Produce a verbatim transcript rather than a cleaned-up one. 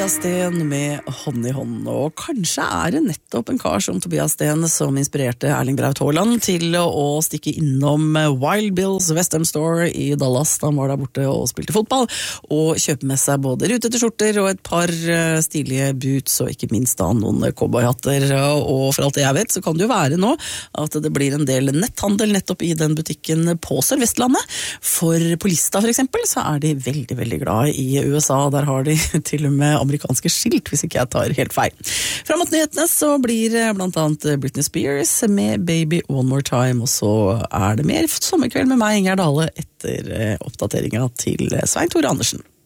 Sten med hånd i hånd, og kanskje er det nettopp en kar som Tobias Sten som inspirerte Erling Braut Haaland til å stikke innom Wild Bill's Western Store i Dallas da han var der borte og spilte fotball, og kjøpe med seg både rutete skjorter og et par stilige boots, og ikke minst da noen cowboyhatter. Og for alt det jeg vet så kan det jo være nå at det blir en del netthandel nettopp i den butikken på Sør-Vestlandet. For på Lista for eksempel så er de veldig, veldig glad i U S A. Der har de til og med amerikanske skilt, hvis ikke jeg tar helt feil. Frem mot nyhetene så blir blant annet Britney Spears med Baby One More Time, og så er det mer sommerkveld med meg, Inger Dale, etter oppdateringen til Svein Tore Andersen.